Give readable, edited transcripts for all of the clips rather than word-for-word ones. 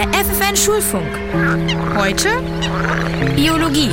Der FFN Schulfunk. Heute Biologie.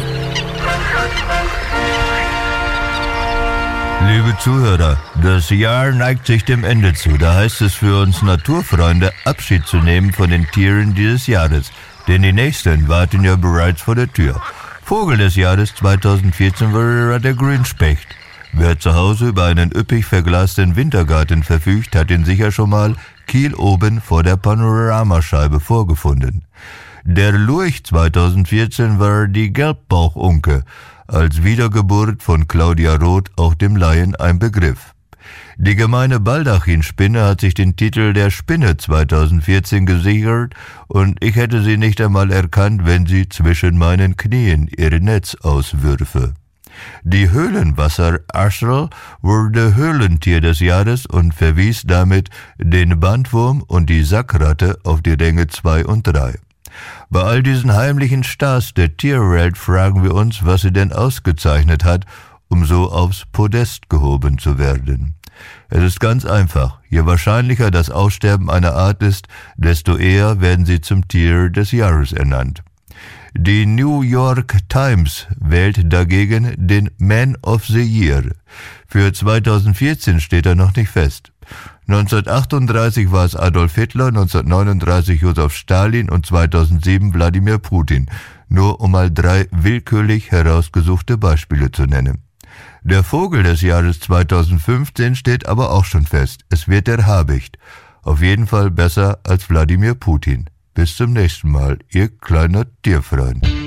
Liebe Zuhörer, das Jahr neigt sich dem Ende zu. Da heißt es für uns Naturfreunde, Abschied zu nehmen von den Tieren dieses Jahres. Denn die nächsten warten ja bereits vor der Tür. Vogel des Jahres 2014 war der Grünspecht. Wer zu Hause über einen üppig verglasten Wintergarten verfügt, hat ihn sicher schon mal Kiel oben vor der Panoramascheibe vorgefunden. Der Lurch 2014 war die Gelbbauchunke, als Wiedergeburt von Claudia Roth auch dem Laien ein Begriff. Die gemeine Baldachinspinne hat sich den Titel der Spinne 2014 gesichert und ich hätte sie nicht einmal erkannt, wenn sie zwischen meinen Knien ihr Netz auswürfe. Die Höhlenwasseraschel wurde Höhlentier des Jahres und verwies damit den Bandwurm und die Sackratte auf die Ränge 2 und 3. Bei all diesen heimlichen Stars der Tierwelt fragen wir uns, was sie denn ausgezeichnet hat, um so aufs Podest gehoben zu werden. Es ist ganz einfach. Je wahrscheinlicher das Aussterben einer Art ist, desto eher werden sie zum Tier des Jahres ernannt. Die New York Times wählt dagegen den Man of the Year. Für 2014 steht er noch nicht fest. 1938 war es Adolf Hitler, 1939 Josef Stalin und 2007 Wladimir Putin, nur um mal 3 willkürlich herausgesuchte Beispiele zu nennen. Der Vogel des Jahres 2015 steht aber auch schon fest. Es wird der Habicht. Auf jeden Fall besser als Wladimir Putin. Bis zum nächsten Mal, ihr kleiner Tierfreund.